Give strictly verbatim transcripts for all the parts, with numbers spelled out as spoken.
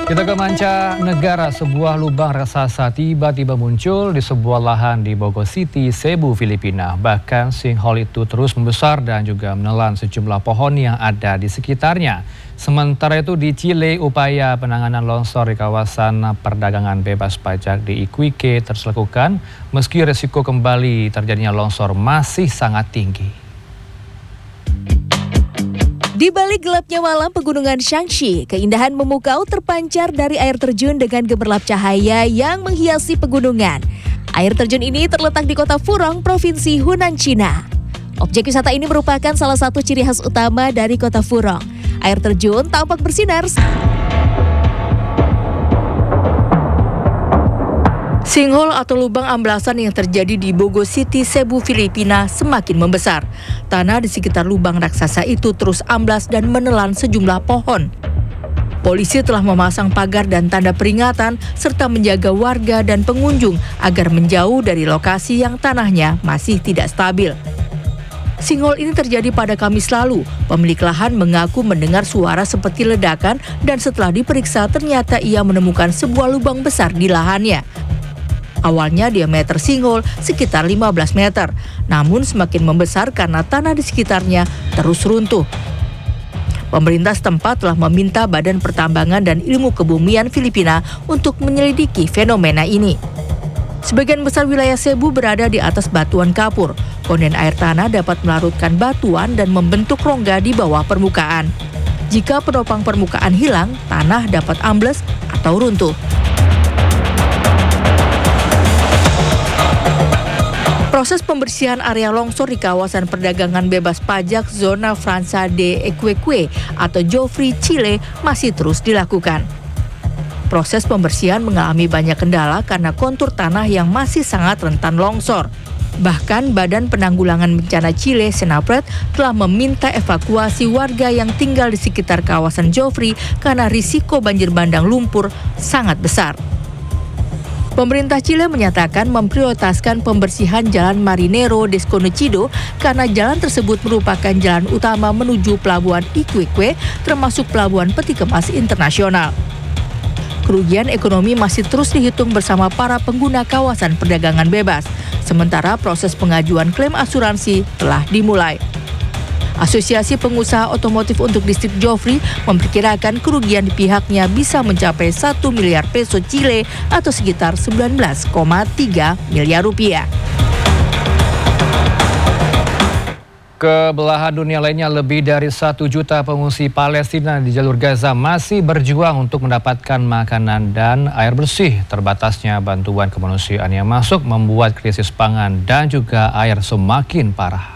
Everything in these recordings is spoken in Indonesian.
Kita ke mancanegara, sebuah lubang raksasa tiba-tiba muncul di sebuah lahan di Bogo City, Cebu, Filipina. Bahkan sinkhole itu terus membesar dan juga menelan sejumlah pohon yang ada di sekitarnya. Sementara itu di Chile, upaya penanganan longsor di kawasan perdagangan bebas pajak di Iquique terus dilakukan meski resiko kembali terjadinya longsor masih sangat tinggi. Di balik gelapnya malam pegunungan Shaanxi, keindahan memukau terpancar dari air terjun dengan gemerlap cahaya yang menghiasi pegunungan. Air terjun ini terletak di kota Furong, Provinsi Hunan, Cina. Objek wisata ini merupakan salah satu ciri khas utama dari kota Furong. Air terjun tampak bersinar. Sinkhole atau lubang amblasan yang terjadi di Bogo City, Cebu, Filipina semakin membesar. Tanah di sekitar lubang raksasa itu terus amblas dan menelan sejumlah pohon. Polisi telah memasang pagar dan tanda peringatan serta menjaga warga dan pengunjung agar menjauh dari lokasi yang tanahnya masih tidak stabil. Sinkhole ini terjadi pada Kamis lalu. Pemilik lahan mengaku mendengar suara seperti ledakan dan setelah diperiksa ternyata ia menemukan sebuah lubang besar di lahannya. Awalnya diameter sinkhole sekitar lima belas meter, namun semakin membesar karena tanah di sekitarnya terus runtuh. Pemerintah setempat telah meminta Badan Pertambangan dan Ilmu Kebumian Filipina untuk menyelidiki fenomena ini. Sebagian besar wilayah Cebu berada di atas batuan kapur. Konden air tanah dapat melarutkan batuan dan membentuk rongga di bawah permukaan. Jika penopang permukaan hilang, tanah dapat ambles atau runtuh. Proses pembersihan area longsor di kawasan perdagangan bebas pajak Zona Franca de Iquique atau Joffre, Chile masih terus dilakukan. Proses pembersihan mengalami banyak kendala karena kontur tanah yang masih sangat rentan longsor. Bahkan Badan Penanggulangan Bencana Chile, Senapred, telah meminta evakuasi warga yang tinggal di sekitar kawasan Joffre karena risiko banjir bandang lumpur sangat besar. Pemerintah Chile menyatakan memprioritaskan pembersihan Jalan Marinero Desconocido karena jalan tersebut merupakan jalan utama menuju pelabuhan Iquique, termasuk pelabuhan peti kemas internasional. Kerugian ekonomi masih terus dihitung bersama para pengguna kawasan perdagangan bebas, sementara proses pengajuan klaim asuransi telah dimulai. Asosiasi Pengusaha Otomotif untuk Distrik Joffre memperkirakan kerugian di pihaknya bisa mencapai satu miliar peso Chile atau sekitar sembilan belas koma tiga miliar rupiah. Ke belahan dunia lainnya, lebih dari satu juta pengungsi Palestina di jalur Gaza masih berjuang untuk mendapatkan makanan dan air bersih. Terbatasnya bantuan kemanusiaan yang masuk membuat krisis pangan dan juga air semakin parah.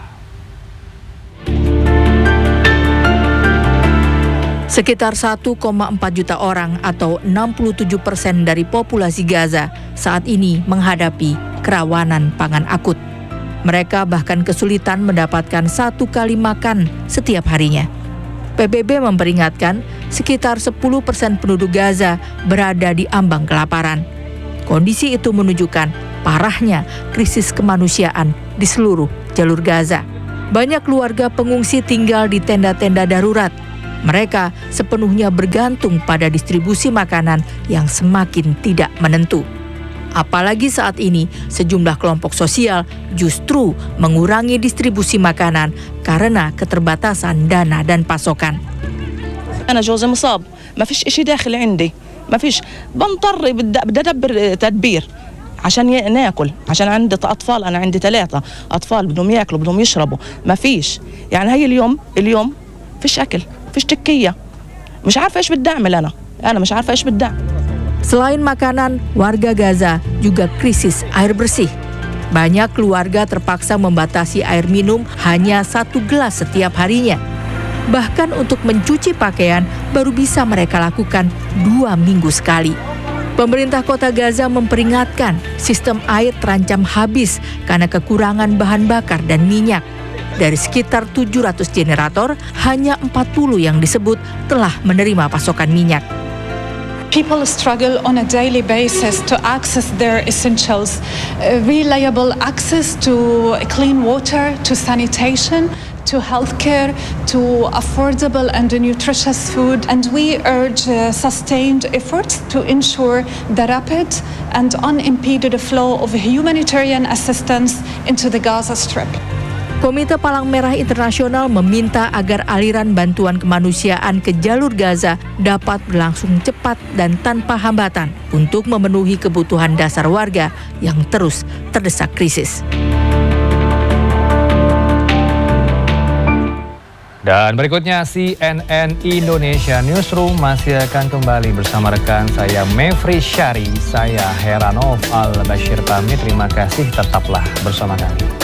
Sekitar satu koma empat juta orang atau enam puluh tujuh persen dari populasi Gaza saat ini menghadapi kerawanan pangan akut. Mereka bahkan kesulitan mendapatkan satu kali makan setiap harinya. P B B memperingatkan sekitar sepuluh persen penduduk Gaza berada di ambang kelaparan. Kondisi itu menunjukkan parahnya krisis kemanusiaan di seluruh jalur Gaza. Banyak keluarga pengungsi tinggal di tenda-tenda darurat. Mereka sepenuhnya bergantung pada distribusi makanan yang semakin tidak menentu. Apalagi saat ini sejumlah kelompok sosial justru mengurangi distribusi makanan karena keterbatasan dana dan pasokan. أنا جوزي مصاب ما فيش إشي داخل عندي ما فيش بنضطر بدي أدبر تدبير عشان ناكل عشان عندي أطفال أنا عندي ثلاثة أطفال بدهم ياكلوا بدهم يشربوا ما فيش يعني هي اليوم اليوم فيش أكل فيش تكية مش عارفة إيش بدي أعمل أنا أنا مش عارفة إيش بدي أعمل. Selain makanan, warga Gaza juga krisis air bersih. Banyak keluarga terpaksa membatasi air minum hanya satu gelas setiap harinya. Bahkan untuk mencuci pakaian baru bisa mereka lakukan dua minggu sekali. Pemerintah kota Gaza memperingatkan sistem air terancam habis karena kekurangan bahan bakar dan minyak. Dari sekitar tujuh ratus generator, hanya empat puluh yang disebut telah menerima pasokan minyak. People struggle on a daily basis to access their essentials, uh, reliable access to clean water, to sanitation, to healthcare, to affordable and nutritious food. And we urge uh, sustained efforts to ensure the rapid and unimpeded flow of humanitarian assistance into the Gaza Strip. Komite Palang Merah Internasional meminta agar aliran bantuan kemanusiaan ke jalur Gaza dapat berlangsung cepat dan tanpa hambatan untuk memenuhi kebutuhan dasar warga yang terus terdesak krisis. Dan berikutnya C N N Indonesia Newsroom masih akan kembali bersama rekan saya Mevri Syari, saya Heranov Al Bashir pamit, terima kasih, tetaplah bersama kami.